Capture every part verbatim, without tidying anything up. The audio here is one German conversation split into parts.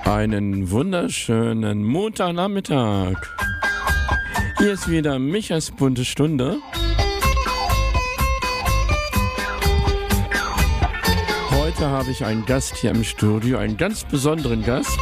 Einen wunderschönen Montagnachmittag. Hier ist wieder Michas bunte Stunde. Heute habe ich einen Gast hier im Studio, einen ganz besonderen Gast.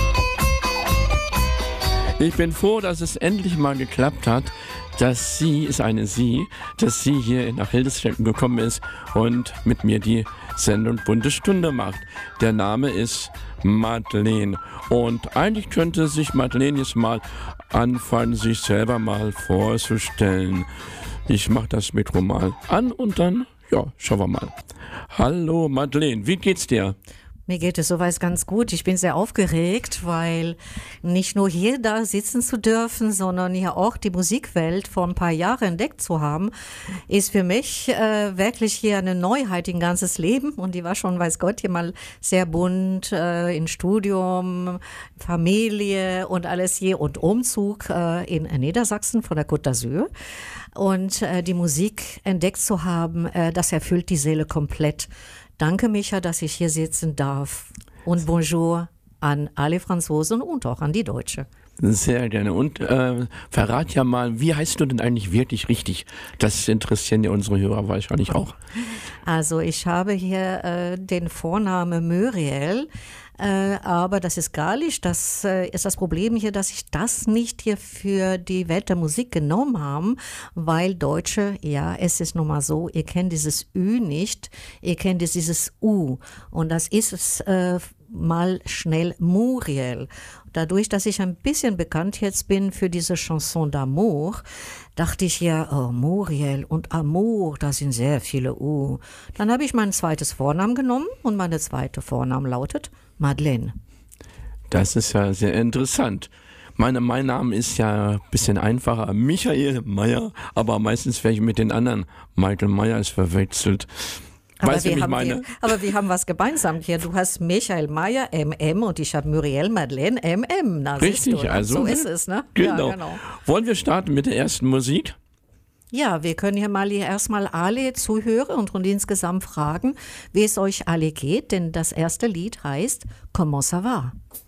Ich bin froh, dass es endlich mal geklappt hat, dass sie, ist eine sie, dass sie hier nach Hildesstetten gekommen ist und mit mir die Sendung Bunte Stunde macht. Der Name ist Madeleine. Und eigentlich könnte sich Madeleine jetzt mal anfangen, sich selber mal vorzustellen. Ich mache das Mikro mal an und dann, ja, schauen wir mal. Hallo Madeleine, wie geht's dir? Mir geht es soweit ganz gut. Ich bin sehr aufgeregt, weil nicht nur hier da sitzen zu dürfen, sondern hier auch die Musikwelt vor ein paar Jahren entdeckt zu haben, ist für mich äh, wirklich hier eine Neuheit, ein ganzes Leben. Und die war schon, weiß Gott, hier mal sehr bunt, äh, in Studium, Familie und alles hier und Umzug äh, in Niedersachsen von der Côte d'Azur. Und äh, die Musik entdeckt zu haben, äh, das erfüllt die Seele komplett. Danke, Micha, dass ich hier sitzen darf. Und bonjour an alle Franzosen und auch an die Deutsche. Sehr gerne. Und äh, verrat ja mal, wie heißt du denn eigentlich wirklich richtig? Das interessieren ja unsere Hörer wahrscheinlich auch. Also ich habe hier äh, den Vornamen Muriel. Äh, aber das ist gar nicht, das äh, ist das Problem hier, dass ich das nicht hier für die Welt der Musik genommen habe, weil Deutsche, ja, es ist nun mal so, ihr kennt dieses Ü nicht, ihr kennt dieses U und das ist es äh, mal schnell Muriel. Dadurch, dass ich ein bisschen bekannt jetzt bin für diese Chanson d'amour, dachte ich ja, oh, Muriel und Amour, da sind sehr viele U. Dann habe ich mein zweites Vornamen genommen und meine zweite Vorname lautet Madeleine. Das ist ja sehr interessant. Meine, mein Name ist ja ein bisschen einfacher, Michael Meyer, aber meistens werde ich mit den anderen Michael Meyers verwechselt. Aber weißt du, wir, wie ich haben meine? hier, aber wir haben was gemeinsam hier. Du hast Michael Meyer, M M, und ich habe Muriel Madeleine, M M. Na, richtig, du, also. So ist es, ne? Genau. Ja, genau. Wollen wir starten mit der ersten Musik? Ja, wir können hier mal hier erstmal alle Zuhörer und, und insgesamt fragen, wie es euch alle geht, denn das erste Lied heißt Comment ça va?